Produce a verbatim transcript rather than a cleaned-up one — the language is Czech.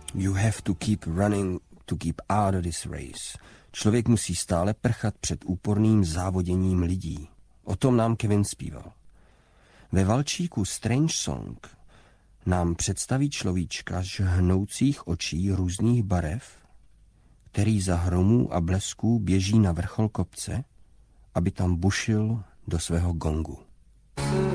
You have to keep running to keep out of this race. Člověk musí stále prchat před úporným závoděním lidí. O tom nám Kevin zpíval. Ve valčíku Strange Song nám představí človíčka žhnoucích očí různých barev, který za hromů a blesků běží na vrchol kopce, aby tam bušil do svého gongu.